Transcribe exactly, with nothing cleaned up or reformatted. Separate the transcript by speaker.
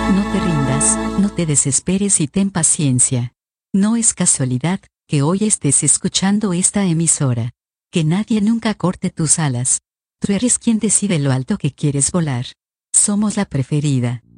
Speaker 1: No te rindas, no te desesperes y ten paciencia. No es casualidad que hoy estés escuchando esta emisora. Que nadie nunca corte tus alas. Tú eres quien decide lo alto que quieres volar. Somos la preferida.